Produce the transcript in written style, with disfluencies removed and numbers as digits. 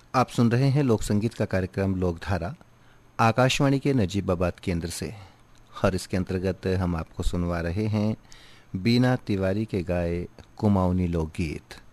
आप सुन रहे हैं लोक संगीत का कार्यक्रम लोकधारा आकाशवाणी के नजीबाबाद केंद्र से। और इसके अंतर्गत हम आपको सुनवा रहे हैं बीना तिवारी के गाए कुमाऊनी लोकगीत।